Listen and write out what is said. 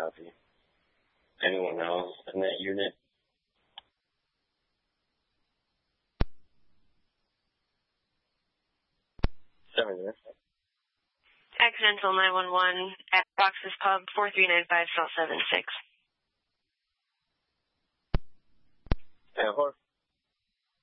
Copy. Anyone else in that unit? Accidental 911 at Fox's Pub, 4395 South 76. Horse